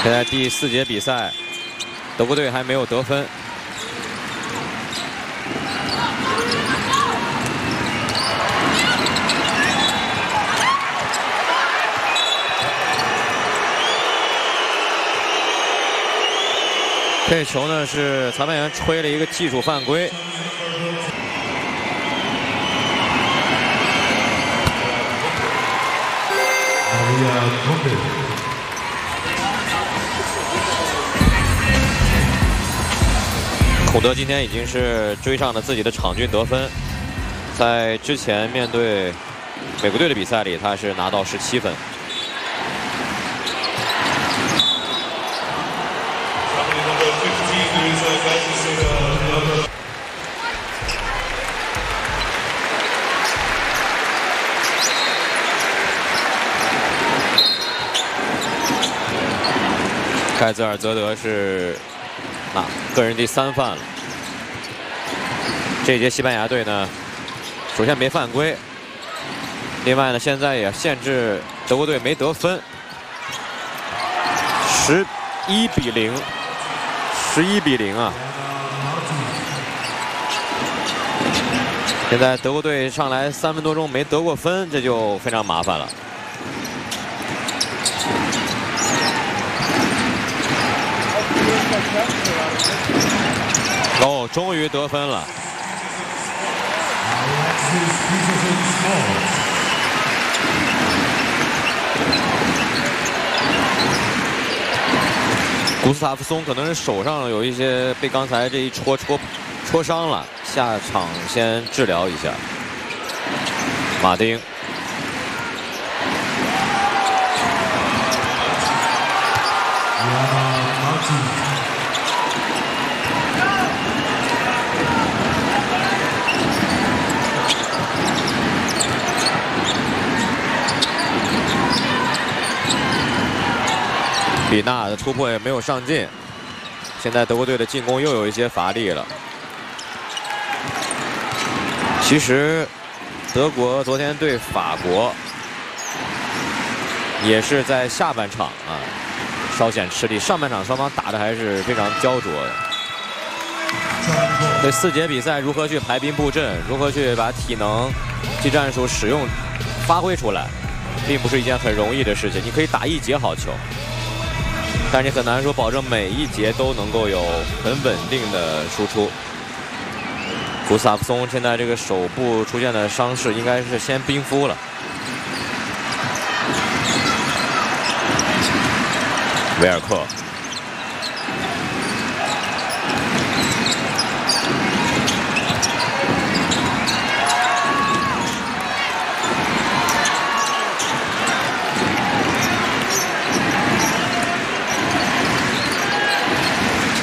现在第4节比赛，德国队还没有得分。这球呢是裁判员吹了一个技术犯规。 孔德今天已经是追上了自己的场均得分，在之前面对美国队的比赛里，他是拿到17分。盖兹尔泽德是个人第3犯了。这一节西班牙队呢，首先没犯规，另外呢，现在也限制德国队没得分，11比0，11比0啊！现在德国队上来3分多钟没得过分，这就非常麻烦了。 哦，终于得分了！古斯塔夫松可能是手上有一些被刚才这一戳伤了，下场先治疗一下。马丁。 比纳的突破也没有上进，现在德国队的进攻又有一些乏力了。其实，德国昨天对法国也是在下半场啊稍显吃力，上半场双方打的还是非常焦灼的。这4节比赛如何去排兵布阵，如何去把体能、技战术使用发挥出来，并不是一件很容易的事情。你可以打1节好球。 但是你很难说保证每一节都能够有很稳定的输出。古斯塔夫松现在这个手部出现的伤势，应该是先冰敷了。维尔克。